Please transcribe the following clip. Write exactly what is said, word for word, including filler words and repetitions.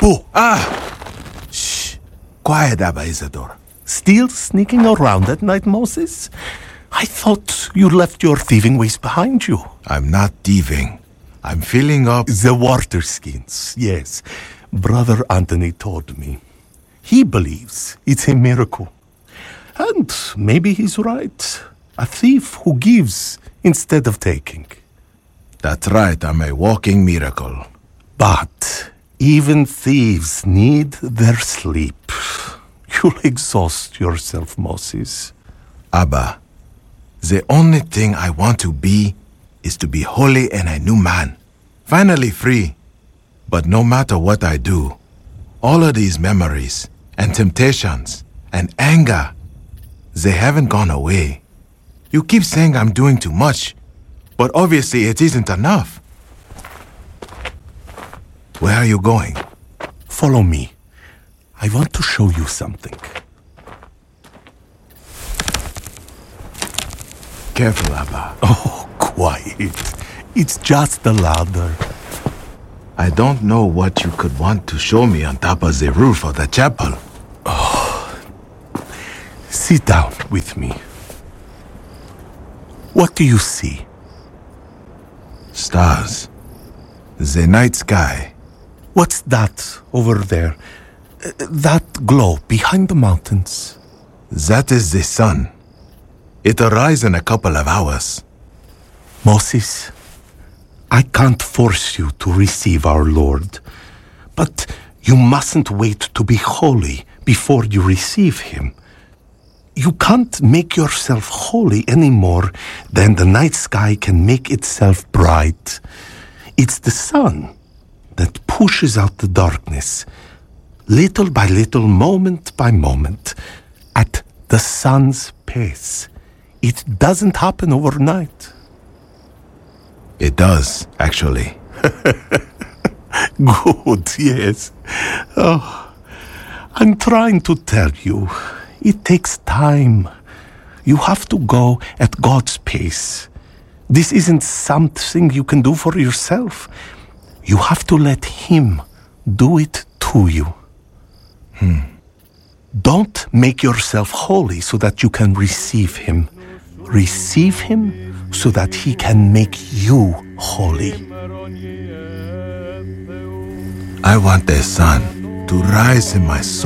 Boo! Ah! Shh. Quiet, Abba Isidore. Still sneaking around at night, Moses? I thought you left your thieving ways behind you. I'm not thieving. I'm filling up... The water skins, yes. Brother Anthony told me. He believes it's a miracle. And maybe he's right. A thief who gives instead of taking. That's right, I'm a walking miracle. But even thieves need their sleep. You'll exhaust yourself, Moses. Abba, the only thing I want to be is to be holy and a new man. Finally free. But no matter what I do, all of these memories and temptations and anger, they haven't gone away. You keep saying I'm doing too much, but obviously it isn't enough. Where are you going? Follow me. I want to show you something. Careful, Abba. Oh, quiet. It's just a ladder. I don't know what you could want to show me on top of the roof of the chapel. Oh. Sit down with me. What do you see? Stars. The night sky. What's that over there? Uh, that glow behind the mountains? That is the sun. It'll rise in a couple of hours. Moses, I can't force you to receive our Lord, but you mustn't wait to be holy before you receive Him. You can't make yourself holy any more than the night sky can make itself bright. It's the sun that pushes out the darkness, little by little, moment by moment, at the sun's pace. It doesn't happen overnight. It does, actually. Good, yes. Oh, I'm trying to tell you, it takes time. You have to go at God's pace. This isn't something you can do for yourself. You have to let Him do it to you. Hmm. Don't make yourself holy so that you can receive Him. Receive Him so that He can make you holy. I want the sun to rise in my soul.